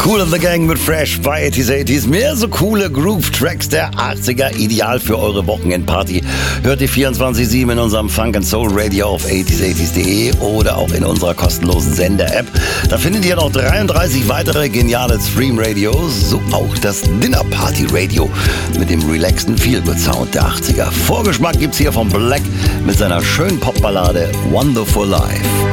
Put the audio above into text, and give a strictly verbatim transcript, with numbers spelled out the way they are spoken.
Kool and the Gang mit Fresh bei achtziger achtziger. Mehr so coole Groove-Tracks der achtziger, ideal für eure Wochenendparty. Hört ihr vierundzwanzig sieben in unserem Funk and Soul Radio auf achtziger achtziger punkt de oder auch in unserer kostenlosen Sender-App. Da findet ihr noch dreiunddreißig weitere geniale Stream-Radios, so auch das Dinner-Party-Radio mit dem relaxten Feel-Good-Sound der achtziger. Vorgeschmack gibt's hier von Black mit seiner schönen Popballade Wonderful Life.